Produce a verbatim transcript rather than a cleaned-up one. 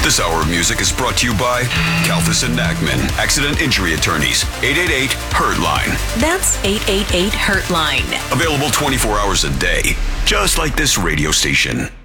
This hour of music is brought to you by Kalfas and Nagman, Accident Injury Attorneys, eight eight eight, hurt line. That's eight eight eight, hurt line. Available twenty-four hours a day, just like this radio station.